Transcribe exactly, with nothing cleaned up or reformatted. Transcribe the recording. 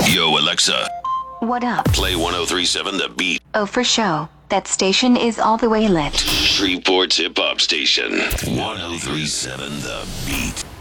Yo, Alexa, What up? play one oh three point seven The Beat. Oh, for show. That station is all the way lit. Shreveport's hip hop station. one oh three point seven The Beat.